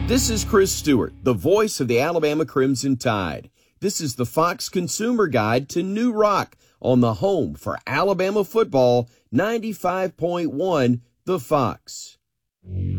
This is Chris Stewart, the voice of the Alabama Crimson Tide. This is the Fox Consumer Guide to New Rock on the home for Alabama football, 95.1 The Fox.